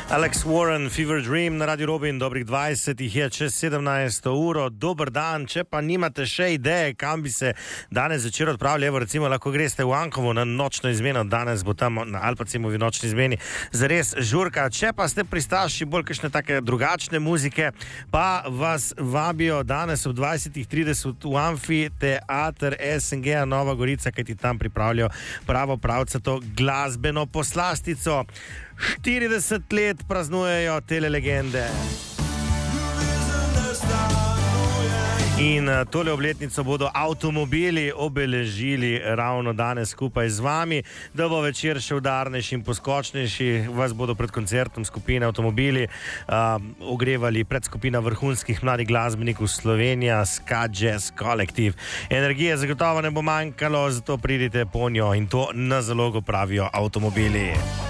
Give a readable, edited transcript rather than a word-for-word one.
Alex Warren, Fever Dream na Radio Robin, dobrih 20 jih je čez 17. uro. Dober dan, če pa nimate še ideje, kam bi se danes zvečer odpravili, evo recimo lahko greste v Ankovo na nočno izmeno, danes bo tam na Alpacimovi nočni izmeni zares žurka. Če pa ste pristaši bolj kakšne take drugačne muzike, pa vas vabijo danes ob 20:30 v Amfi teater SNG Nova Gorica, kajti tam pripravljajo pravcato glasbeno poslastico. 40 let praznujejo tele legende. In tole obletnico bodo avtomobili obeležili ravno danes skupaj z vami. Da bo večer še udarnejši in poskočnejši, vas bodo pred koncertom skupine avtomobili ogrevali predskupina vrhunskih mladih glasbenikov Slovenija, Ska Jazz Kolektiv. Energije zagotovo ne bo manjkalo, zato pridite po njo in to na zalogo, pravijo avtomobili.